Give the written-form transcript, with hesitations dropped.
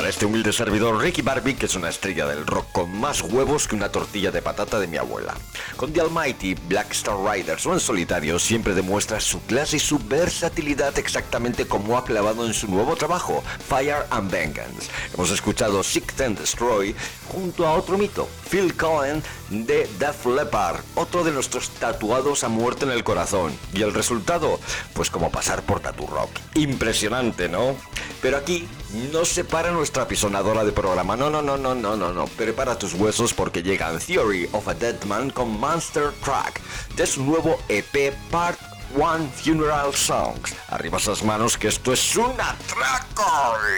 Para este humilde servidor Ricky Barbie, que es una estrella del rock con más huevos que una tortilla de patata de mi abuela. Con The Almighty, Black Star Riders o en solitario siempre demuestra su clase y su versatilidad exactamente como ha clavado en su nuevo trabajo, Fire and Vengeance. Hemos escuchado Seek and Destroy junto a otro mito, Phil Collen de Def Leppard, otro de nuestros tatuados a muerte en el corazón. ¿Y el resultado? Pues como pasar por Tattoo Rock. Impresionante, ¿no? Pero aquí no se para nuestra apisonadora de programa, no. Prepara tus huesos porque llegan Theory of a Dead Man con Monster Truck de su nuevo EP Part 1 Funeral Songs. Arriba esas manos que esto es un atraco.